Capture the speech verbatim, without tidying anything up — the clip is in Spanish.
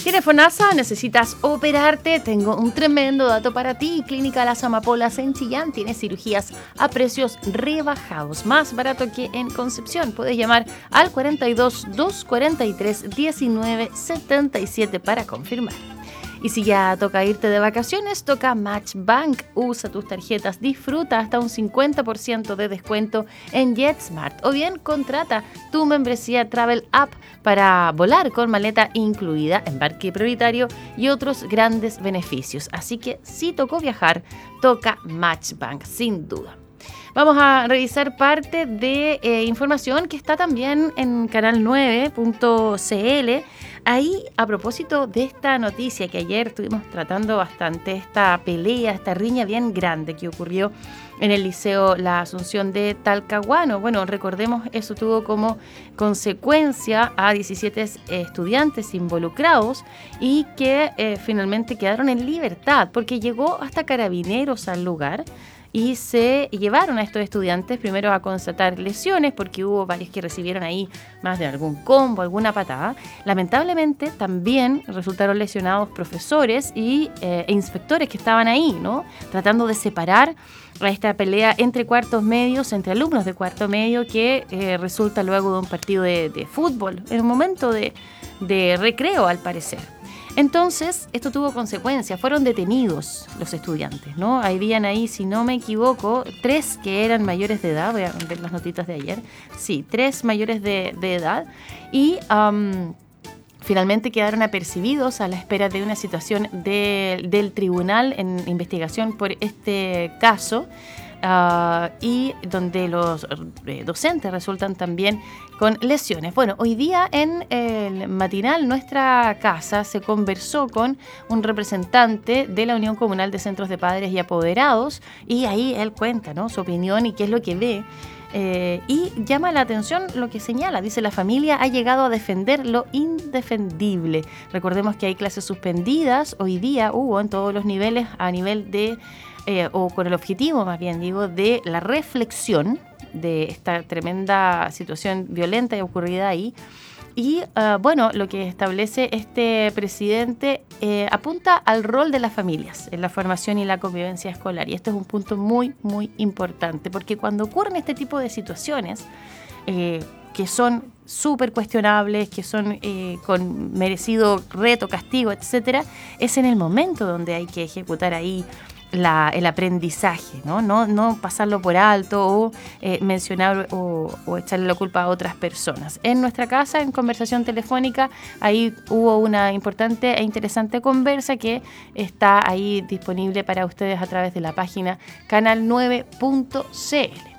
¿Tienes FONASA? ¿Necesitas operarte? Tengo un tremendo dato para ti. Clínica Las Amapolas en Chillán tiene cirugías a precios rebajados, más barato que en Concepción. Puedes llamar al cuarenta y dos, doscientos cuarenta y tres, diecinueve setenta y siete para confirmar. Y si ya toca irte de vacaciones, toca MatchBank. Usa tus tarjetas, disfruta hasta un cincuenta por ciento de descuento en JetSmart. O bien contrata tu membresía Travel App para volar con maleta incluida, embarque prioritario y otros grandes beneficios. Así que si tocó viajar, toca MatchBank, sin duda. Vamos a revisar parte de eh, información que está también en canal nueve punto c l. Ahí, a propósito de esta noticia que ayer estuvimos tratando bastante, esta pelea, esta riña bien grande que ocurrió en el Liceo La Asunción de Talcahuano. Bueno, recordemos, eso tuvo como consecuencia a diecisiete estudiantes involucrados y que eh, finalmente quedaron en libertad porque llegó hasta Carabineros al lugar. Y se llevaron a estos estudiantes primero a constatar lesiones, porque hubo varios que recibieron ahí más de algún combo, alguna patada. Lamentablemente también resultaron lesionados profesores y eh, e inspectores que estaban ahí, ¿no? Tratando de separar a esta pelea entre cuartos medios, entre alumnos de cuarto medio, que eh, resulta luego de un partido de, de fútbol, en un momento de, de recreo al parecer. Entonces, esto tuvo consecuencias, fueron detenidos los estudiantes, ¿no? Habían ahí, si no me equivoco, tres que eran mayores de edad, voy a ver las notitas de ayer, sí, tres mayores de, de edad, y um, finalmente quedaron apercibidos a la espera de una situación de, del tribunal en investigación por este caso, Uh, y donde los eh, docentes resultan también con lesiones. Bueno, hoy día en el matinal Nuestra Casa se conversó con un representante de la Unión Comunal de Centros de Padres y Apoderados y ahí él cuenta, ¿no?, su opinión y qué es lo que ve. Eh, y llama la atención lo que señala. Dice: la familia ha llegado a defender lo indefendible. Recordemos que hay clases suspendidas. Hoy día hubo en todos los niveles, a nivel de Eh, o con el objetivo, más bien digo, de la reflexión de esta tremenda situación violenta y ocurrida ahí. Y uh, bueno, lo que establece este presidente eh, apunta al rol de las familias en la formación y la convivencia escolar. Y esto es un punto muy, muy importante, porque cuando ocurren este tipo de situaciones eh, que son súper cuestionables, que son eh, con merecido reto, castigo, etcétera, es en el momento donde hay que ejecutar ahí La, el aprendizaje, ¿no? No, no pasarlo por alto o eh, mencionar o, o echarle la culpa a otras personas. En Nuestra Casa, en conversación telefónica, ahí hubo una importante e interesante conversa que está ahí disponible para ustedes a través de la página canal nueve punto c l.